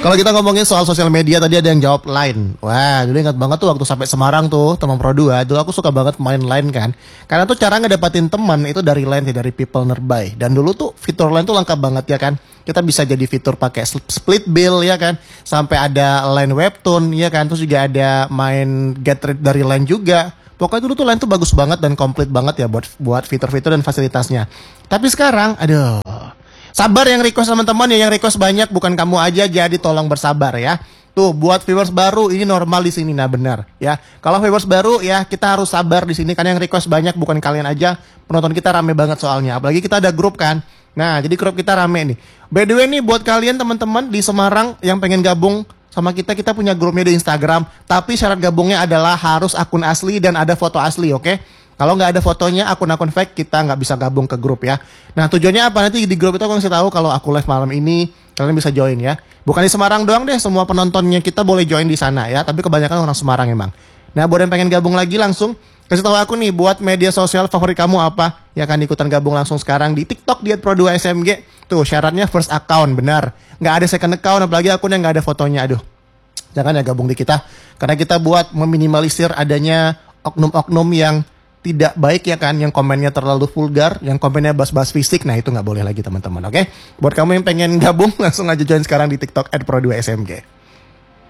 Kalau kita ngomongin soal sosial media tadi ada yang jawab Line. Wah, dulu ingat banget tuh waktu sampai Semarang tuh teman Pro 2. Dulu aku suka banget main Line kan. Karena tuh cara ngedapatin teman itu dari Line sih, dari people nearby. Dan dulu tuh fitur Line tuh lengkap banget ya kan. Kita bisa jadi fitur pakai split bill ya kan. Sampai ada Line webtoon ya kan. Terus juga ada main get rate dari Line juga. Pokoknya dulu tuh Line tuh bagus banget dan komplit banget ya buat fitur-fitur dan fasilitasnya. Tapi sekarang, aduh. Sabar yang request teman-teman ya, yang request banyak bukan kamu aja, jadi tolong bersabar ya. Tuh buat viewers baru ini normal di sini, nah benar ya. Kalau viewers baru ya kita harus sabar di sini karena yang request banyak bukan kalian aja. Penonton kita rame banget soalnya, apalagi kita ada grup kan. Nah jadi grup kita rame nih. By the way nih buat kalian teman-teman di Semarang yang pengen gabung sama kita punya grupnya di Instagram. Tapi syarat gabungnya adalah harus akun asli dan ada foto asli, oke? Kalau nggak ada fotonya, akun-akun fake, kita nggak bisa gabung ke grup ya. Nah tujuannya apa? Nanti di grup itu aku ngasih tahu kalau aku live malam ini, kalian bisa join ya. Bukan di Semarang doang deh, semua penontonnya kita boleh join di sana ya. Tapi kebanyakan orang Semarang emang. Nah buat yang pengen gabung lagi langsung, kasih tahu aku nih buat media sosial favorit kamu apa. Ya kan ikutan gabung langsung sekarang di TikTok di @pro2smg. Tuh syaratnya first account, benar. Nggak ada second account, apalagi akun yang nggak ada fotonya. Aduh, jangan ya gabung di kita. Karena kita buat meminimalisir adanya oknum-oknum yang tidak baik ya kan, yang komennya terlalu vulgar, yang komennya bahas-bahas fisik, nah itu nggak boleh lagi teman-teman, oke? Buat kamu yang pengen gabung, langsung aja join sekarang di TikTok @pro2smg.